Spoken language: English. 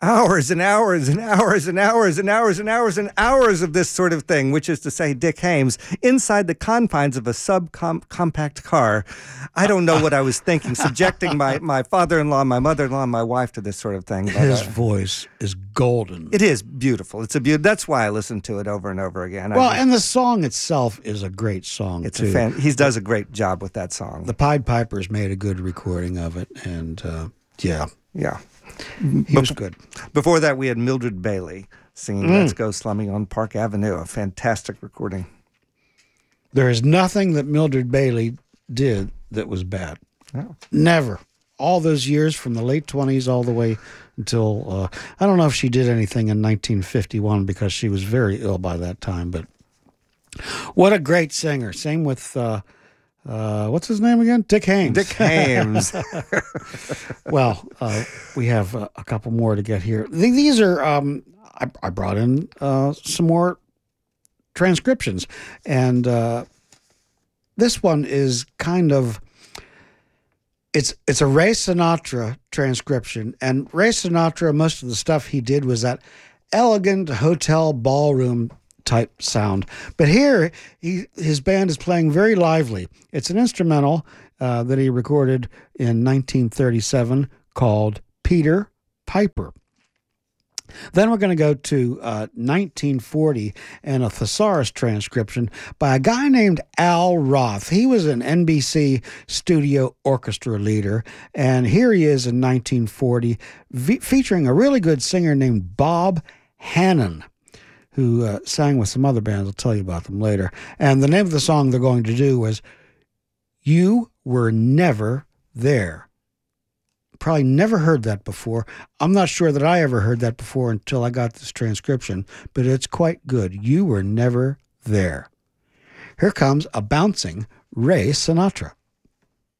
hours and hours and hours and hours and hours and hours and hours of this sort of thing, which is to say, Dick Haymes, inside the confines of a subcompact car. I don't know what I was thinking, subjecting my father-in-law, my mother-in-law, and my wife to this sort of thing. But, his voice is golden. It is beautiful. It's a That's why I listen to it over and over again. Well, and the song itself is a great song, it's too. He does a great job with that song. The Pied Pipers made a good recording of it, and yeah. He was good. Before that, we had Mildred Bailey singing Let's Go Slumming on Park Avenue, a fantastic recording. There is nothing that Mildred Bailey did that was bad. No. Never. All those years from the late 20s all the way until, I don't know if she did anything in 1951 because she was very ill by that time, but what a great singer. Same with, what's his name again? Dick Haymes. Dick Haymes. Well, we have a couple more to get here. These are, I brought in some more transcriptions, and this one is kind of, it's a Ray Sinatra transcription, and Ray Sinatra, most of the stuff he did was that elegant hotel ballroom type sound. But here, his band is playing very lively. It's an instrumental that he recorded in 1937 called Peter Piper. Then we're going to go to 1940 and a thesaurus transcription by a guy named Al Roth. He was an NBC studio orchestra leader, and here he is in 1940 featuring a really good singer named Bob Hannon, who sang with some other bands. I'll tell you about them later. And the name of the song they're going to do was You Were Never There. Probably never heard that before. I'm not sure that I ever heard that before until I got this transcription, but it's quite good. You Were Never There. Here comes a bouncing Ray Sinatra.